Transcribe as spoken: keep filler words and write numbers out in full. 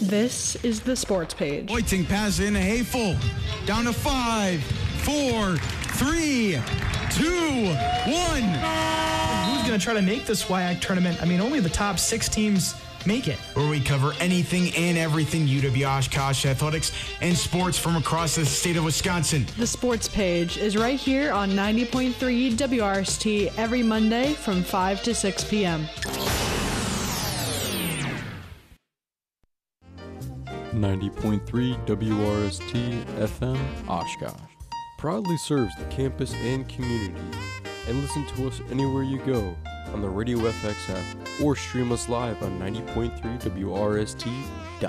This is the Sports Page. Hoiting pass in Hayful. Down to five, four, three, two, one. Who's going to try to make this W I A C tournament? I mean, only the top six teams make it. Where we cover anything and everything U W Oshkosh athletics and sports from across the state of Wisconsin. The Sports Page is right here on ninety point three W R S T every Monday from five to six p.m. ninety point three W R S T F M Oshkosh proudly serves the campus and community. And listen to us anywhere you go on the Radio F X app or stream us live on ninety point three W R S T